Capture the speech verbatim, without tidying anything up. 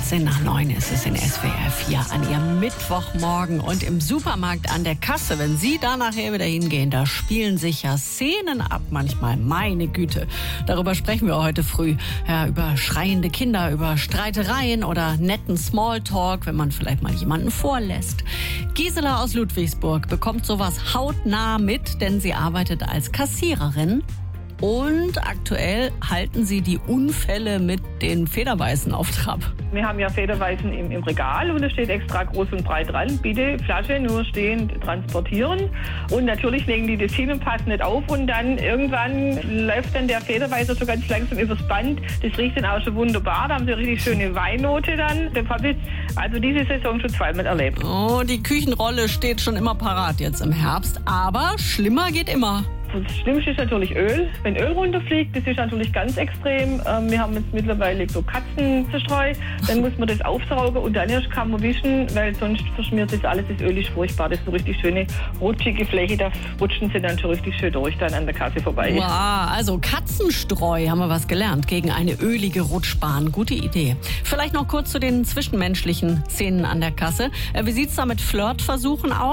achtzehn nach neun ist es in S W R vier an Ihrem Mittwochmorgen. Und im Supermarkt an der Kasse, wenn Sie da nachher wieder hingehen, da spielen sich ja Szenen ab manchmal. Meine Güte. Darüber sprechen wir heute früh. Ja, über schreiende Kinder, über Streitereien oder netten Smalltalk, wenn man vielleicht mal jemanden vorlässt. Gisela aus Ludwigsburg bekommt sowas hautnah mit, denn sie arbeitet als Kassiererin. Und aktuell halten Sie die Unfälle mit den Federweißen auf Trab. Wir haben ja Federweißen im, im Regal und es steht extra groß und breit dran. Bitte Flasche nur stehend transportieren. Und natürlich legen die das hin und passen nicht auf. Und dann irgendwann läuft dann der Federweißer so ganz langsam übers Band. Das riecht dann auch schon wunderbar. Da haben sie eine richtig schöne Weinnote dann. Das habe ich also diese Saison schon zweimal erlebt. Oh, die Küchenrolle steht schon immer parat jetzt im Herbst. Aber schlimmer geht immer. Das Schlimmste ist natürlich Öl. Wenn Öl runterfliegt, das ist natürlich ganz extrem. Ähm, wir haben jetzt mittlerweile so Katzenverstreu. Dann muss man das aufsaugen und dann erst kann man wischen, weil sonst verschmiert das alles. Das Öl ist furchtbar. Das ist so richtig schöne rutschige Fläche. Da rutschen sie dann schon richtig schön durch dann an der Kasse vorbei. Wow, also Katzenstreu, haben wir was gelernt, gegen eine ölige Rutschbahn. Gute Idee. Vielleicht noch kurz zu den zwischenmenschlichen Szenen an der Kasse. Wie sieht's da mit Flirtversuchen aus?